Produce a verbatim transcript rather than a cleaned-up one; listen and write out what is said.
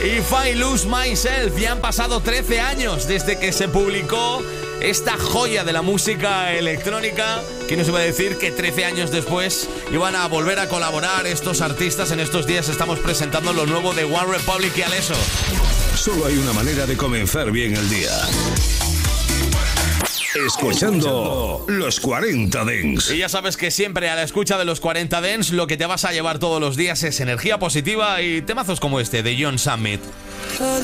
If I Lose Myself. Ya han pasado trece años desde que se publicó esta joya de la música electrónica. ¿Quién nos iba a decir que trece años después iban a volver a colaborar estos artistas? En estos días estamos presentando lo nuevo de One Republic y Alesso. Solo hay una manera de comenzar bien el día. Escuchando los cuarenta Dance. Y ya sabes que siempre a la escucha de los cuarenta Dance lo que te vas a llevar todos los días es energía positiva y temazos como este de John Summit. Todo